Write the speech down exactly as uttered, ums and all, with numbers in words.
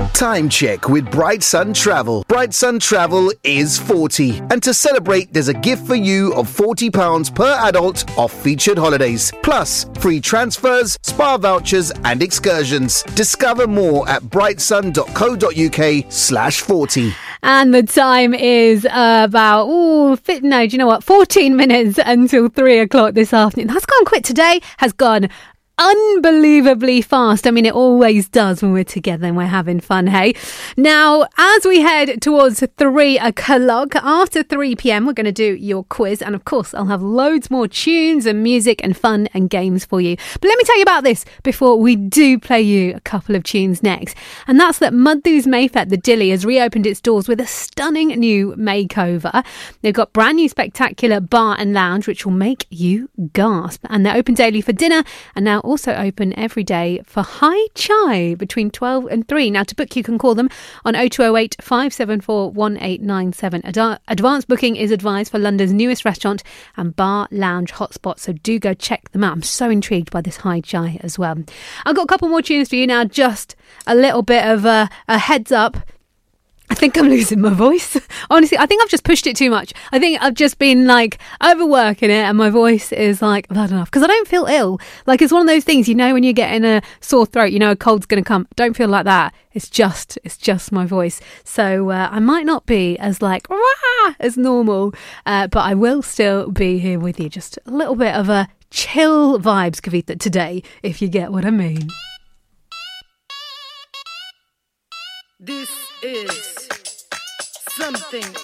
Time check with Bright Sun Travel. Bright Sun Travel is forty. And to celebrate, there's a gift for you of forty pounds per adult off featured holidays. Plus, free transfers, spa vouchers and excursions. Discover more at brightsun.co.uk slash 40. And the time is uh, about, ooh, fit, no, do you know what? fourteen minutes until three o'clock this afternoon. That's gone quick. Today has gone unbelievably fast. I mean, it always does when we're together and we're having fun, hey? Now, as we head towards three o'clock, after three p.m, we're going to do your quiz. And of course, I'll have loads more tunes and music and fun and games for you. But let me tell you about this before we do play you a couple of tunes next. And that's that Madhu's Mayfair, the Dilly, has reopened its doors with a stunning new makeover. They've got brand new spectacular bar and lounge, which will make you gasp. And they're open daily for dinner and now also open every day for high chai between twelve and three. Now, to book, you can call them on oh two oh eight, five seven four, one eight nine seven. Ad- advanced booking is advised for London's newest restaurant and bar lounge hotspot, so do go check them out. I'm so intrigued by this high chai as well. I've got a couple more tunes for you now, just a little bit of a, a heads up. I think I'm losing my voice. Honestly, I think I've just pushed it too much. I think I've just been like overworking it and my voice is like bad enough because I don't feel ill. Like, it's one of those things, you know, when you're getting a sore throat, you know, a cold's going to come. Don't feel like that. It's just, it's just my voice. So uh, I might not be as like, rah, as normal, uh, but I will still be here with you. Just a little bit of a chill vibes, Kavita, today, if you get what I mean. This is something